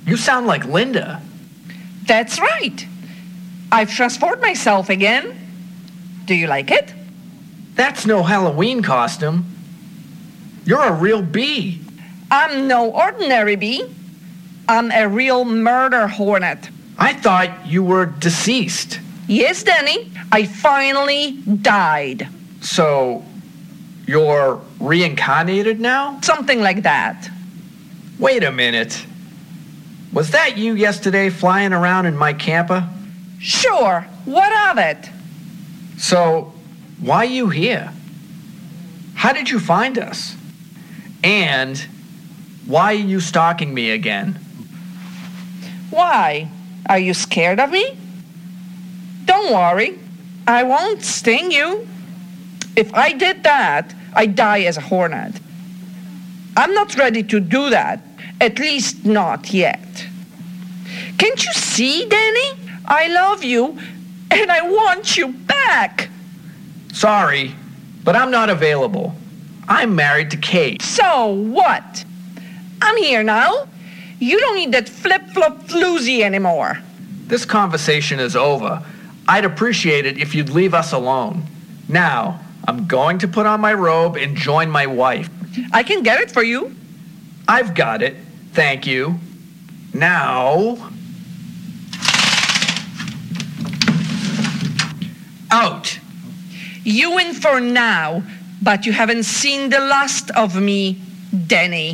You sound like Linda. That's right. I've transformed myself again. Do you like it? That's no Halloween costume. You're a real bee. I'm no ordinary bee. I'm a real murder hornet. I thought you were deceased. Yes, Danny, I finally died. So, you're reincarnated now? Something like that. Wait a minute. Was that you yesterday flying around in my camper? Sure, what of it? So, why are you here? How did you find us? And why are you stalking me again? Why? Are you scared of me? Don't worry, I won't sting you. If I did that, I'd die as a hornet. I'm not ready to do that, at least not yet. Can't you see, Danny? I love you, and I want you back. Sorry, but I'm not available. I'm married to Kate. So what? I'm here now. You don't need that flip-flop floozy anymore. This conversation is over. I'd appreciate it if you'd leave us alone. Now, I'm going to put on my robe and join my wife. I can get it for you. I've got it. Thank you. Now... out. You win for now, but you haven't seen the last of me, Danny.